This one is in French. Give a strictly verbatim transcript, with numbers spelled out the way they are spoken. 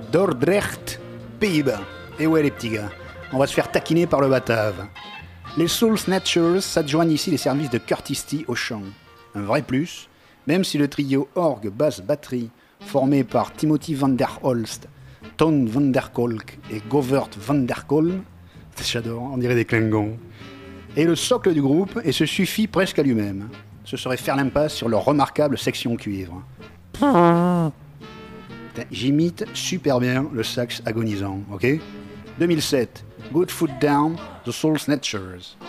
Dordrecht, Pays-Bas. Et ouais les petits gars, on va se faire taquiner par le batave. Les Soul Snatchers s'adjoignent ici les services de Curtis T au chant. Un vrai plus, même si le trio orgue, basse, batterie, formé par Timothy van der Holst, Ton van der Kolk et Govert van der Kolm, j'adore, on dirait des Klingons, est le socle du groupe et se suffit presque à lui-même. Ce serait faire l'impasse sur leur remarquable section cuivre. J'imite super bien le sax agonisant, ok ? deux mille sept, Good Foot Down, The Soul Snatchers.